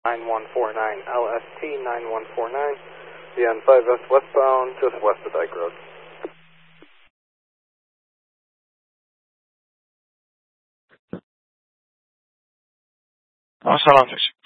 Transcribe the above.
9149, LST 9149, the N5S westbound, just west of Dyke Road. Salam.